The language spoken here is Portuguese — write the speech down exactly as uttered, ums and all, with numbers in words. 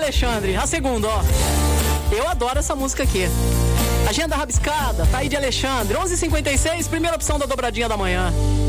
Alexandre. A segunda, ó. Eu adoro essa música aqui. Agenda rabiscada, tá aí de Alexandre. onze e cinquenta e seis, primeira opção da dobradinha da manhã.